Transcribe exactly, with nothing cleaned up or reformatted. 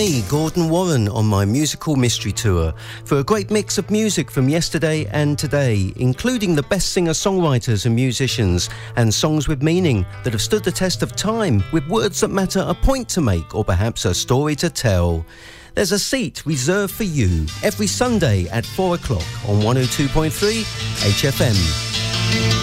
me, Gordon Warren, on my musical mystery tour for a great mix of music from yesterday and today, including the best singer-songwriters and musicians, and songs with meaning that have stood the test of time, with words that matter, a point to make, or perhaps a story to tell. There's a seat reserved for you every Sunday at four o'clock on one oh two point three H F M.